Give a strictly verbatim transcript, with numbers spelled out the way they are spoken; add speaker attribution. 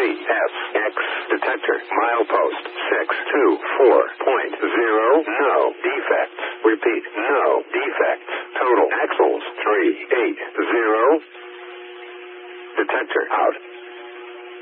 Speaker 1: S X. Detector. Milepost. six two four point zero. No defects. Repeat. No defects. Total axles. three eight zero. Detector out.